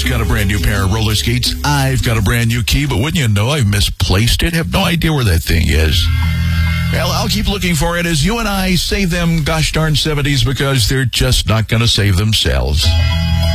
got a brand new pair of roller skates. I've got a brand new key, but wouldn't you know I've misplaced it? Have no idea where that thing is. Well, I'll keep looking for it as you and I save them gosh darn 70s because they're just not going to save themselves.